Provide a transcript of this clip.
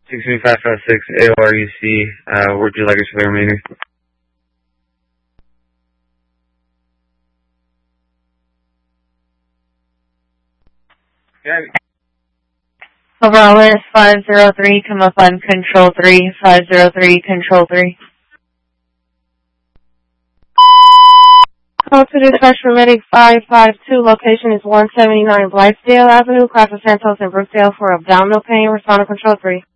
16556 AORUC, where'd you like us for the remainder? Overall is 503, come up on control 3, 503, control 3. Call to dispatch for medic 552, location is 179 Blythedale Avenue, Casa Santos and Brookdale for abdominal pain, respond to control 3.